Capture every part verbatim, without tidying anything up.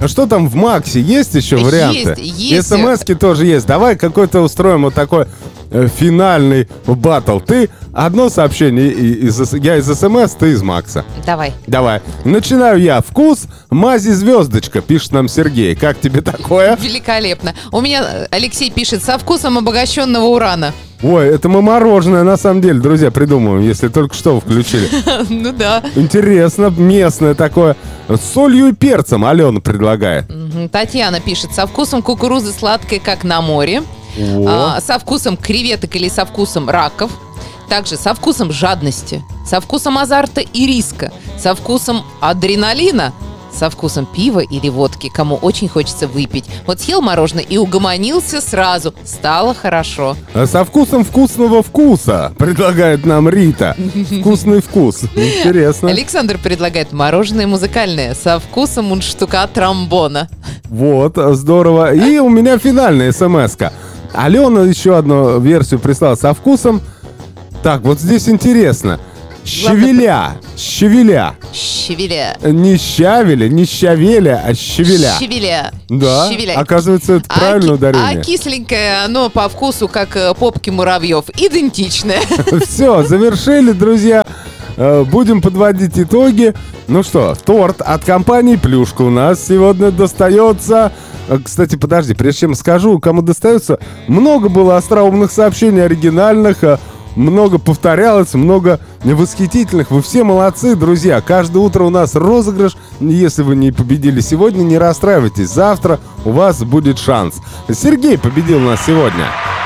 А что там в Максе? Есть еще варианты? Есть, есть. СМСки тоже есть. Давай какой-то устроим вот такой э, финальный баттл. Ты одно сообщение, из, я из СМС, ты из Макса. Давай. Давай. Начинаю я. Вкус мази звездочка, пишет нам Сергей. Как тебе такое? Великолепно. У меня Алексей пишет: со вкусом обогащенного урана. Ой, это мы мороженое на самом деле, друзья, придумываем, если только что включили. Ну да. Интересно, местное такое. С солью и перцем Алена предлагает. Татьяна пишет: со вкусом кукурузы сладкой, как на море. А, со вкусом креветок или со вкусом раков. Также со вкусом жадности, со вкусом азарта и риска, со вкусом адреналина, со вкусом пива или водки, кому очень хочется выпить. Вот съел мороженое и угомонился сразу. Стало хорошо. А со вкусом вкусного вкуса, предлагает нам Рита. Вкусный вкус. Интересно. Александр предлагает мороженое музыкальное со вкусом мундштука тромбона. Вот, здорово. И у меня финальная смс-ка. Алена еще одну версию прислала со вкусом. Так, вот здесь интересно. Щавеля. Щавеля. Щавеля. Не щавеля, не щавеля, а щавеля. Щавеля. Да, Щавеля. оказывается, это А правильное ки- ударение. А кисленькое, оно по вкусу, как э, попки муравьев, идентичное. Все, завершили, друзья. Э, Будем подводить итоги. Ну что, торт от компании «Плюшка» у нас сегодня достается. Э, Кстати, подожди, прежде чем скажу, кому достается, много было остроумных сообщений, оригинальных, э, много повторялось, много восхитительных. Вы все молодцы, друзья. Каждое утро у нас розыгрыш. Если вы не победили сегодня, не расстраивайтесь. Завтра у вас будет шанс. Сергей победил у нас сегодня.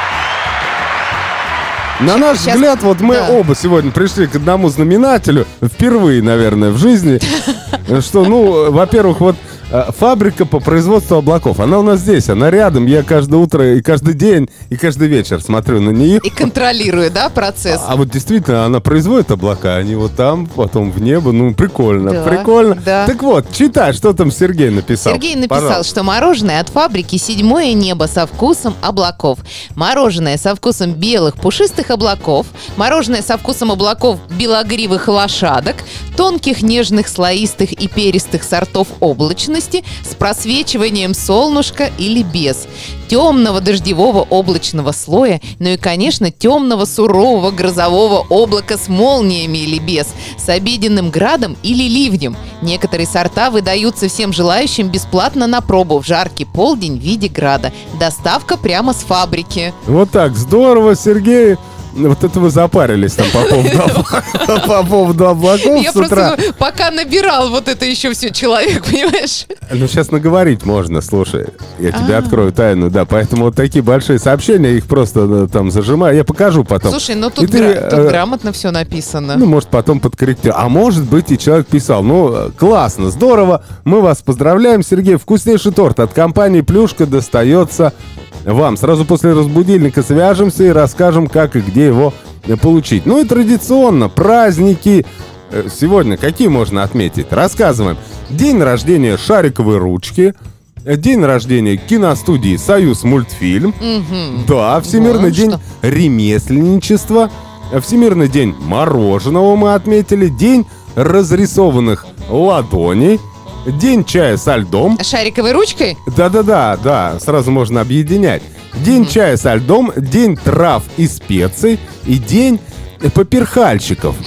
На наш Сейчас- взгляд, вот мы да. оба сегодня пришли к одному знаменателю, впервые, наверное, в жизни, что, ну, во-первых, вот э, фабрика по производству облаков, она у нас здесь, она рядом, я каждое утро и каждый день, и каждый вечер смотрю на нее. И контролирую, да, процесс? А вот действительно, она производит облака, они вот там, потом в небо, ну, прикольно, Да, прикольно. да. Так вот, читай, что там Сергей написал. Сергей написал, Пожалуйста. что мороженое от фабрики «Седьмое небо» со вкусом облаков. Мороженое со вкусом белых пушистых облаков. Мороженое со вкусом облаков белогривых лошадок. Тонких, нежных, слоистых и перистых сортов облачности с просвечиванием солнышка или без. Темного дождевого облачного слоя, ну и, конечно, темного сурового грозового облака с молниями или без, с обеденным градом или ливнем. Некоторые сорта выдаются всем желающим бесплатно на пробу в жаркий полдень в виде града. Доставка прямо с фабрики. Вот так, здорово, Сергей. Вот это вы запарились там по поводу, обла- по поводу облаков Я с утра. просто ну, пока набирал вот это еще все человек, понимаешь? Ну, сейчас наговорить можно, слушай. Я тебе А. открою тайну, да. Поэтому вот такие большие сообщения, их просто э, там зажимаю. Я покажу потом. Слушай, ну И тут, ты, гра- тут э, грамотно все написано. Ну, может, потом подкорректирую. А может быть, и человек писал. Ну, э, классно, здорово. Мы вас поздравляем, Сергей. Вкуснейший торт от компании «Плюшка» достается вам. Сразу после разбудильника свяжемся и расскажем, как и где его э, получить. Ну и традиционно, праздники. Э, Сегодня какие можно отметить? Рассказываем. День рождения шариковой ручки. э, День рождения киностудии «Союз мультфильм». Мгм. Да, Всемирный Вон день что. ремесленничества. Всемирный день мороженого мы отметили. День разрисованных ладоней. День чая со льдом. Шариковой ручкой? Да-да-да, да, сразу можно объединять. День чая со льдом, день трав и специй и день поперхальщиков.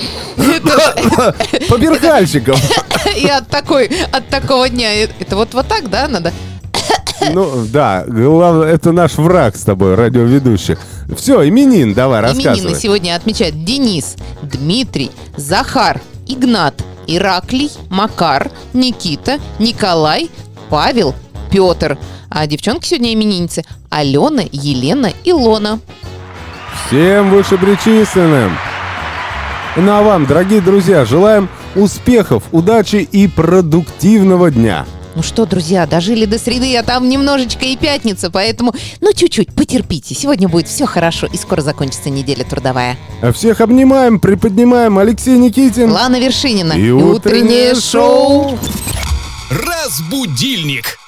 Поперхальщиков. И от такой, от такого дня. э, Это вот, вот так, да, надо? Ну, да, главное, это наш враг с тобой, радиоведущих. Все, именин, давай, Именины рассказывай. сегодня отмечают Денис, Дмитрий, Захар, Игнат, Ираклий, Макар, Никита, Николай, Павел, Петр. А девчонки сегодня именинницы Алена, Елена, Илона. Всем вышепричисленным. Ну а вам, дорогие друзья, желаем успехов, удачи и продуктивного дня. Ну что, друзья, дожили до среды, а там немножечко и пятница, поэтому, ну, чуть-чуть, потерпите. Сегодня будет все хорошо, и скоро закончится неделя трудовая. Всех обнимаем, приподнимаем. Алексей Никитин. Лана Вершинина И утреннее шоу. Разбудильник.